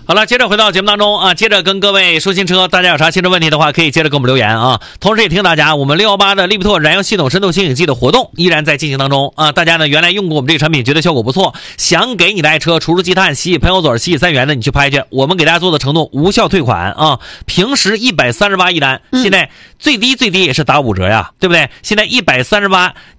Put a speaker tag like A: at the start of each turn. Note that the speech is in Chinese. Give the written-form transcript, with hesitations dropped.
A: 好了，接着回到节目当中啊，接着跟各位说新车，大家有啥新车问题的话，可以接着给我们留言啊。同时也提醒大家，我们618的利比拓燃油系统深度清洗剂的活动依然在进行当中啊。大家呢原来用过我们这个产品，觉得效果不错，想给你的爱车除除积碳、洗洗喷油嘴、洗洗三元的，你去拍去，我们给大家做的承诺无效退款啊。平时138一单，现在最低也是打5折呀，对不对？现在138。